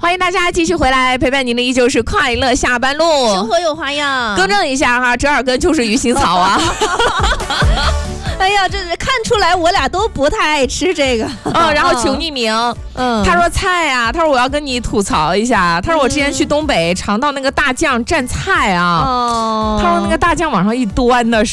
欢迎大家继续回来，陪伴您的依旧是快乐下班路， 生活有花样。 更正一下哈，折耳根就是鱼腥草啊。 哎呀，这看出来我俩都不太爱吃这个。 然后求匿名。他说菜啊，他说我要跟你吐槽一下，他说我之前去东北尝到那个大酱蘸菜啊，他说那个大酱往上一端的